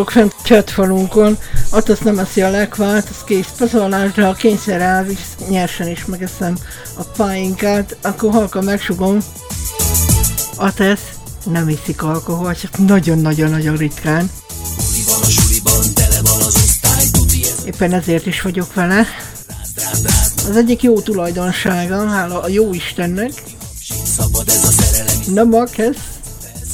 fent a chatfalunkon, ott azt nem eszi a lekvárt, az kész pazarlás, de ha kényszerre elvisz, nyersen is megeszem a páinkát, akkor halkan megsugom, a tesz nem iszik alkohol, csak nagyon-nagyon-nagyon ritkán. Éppen ezért is vagyok vele. Az egyik jó tulajdonsága, hála a jó Istennek. Na, ma kezd.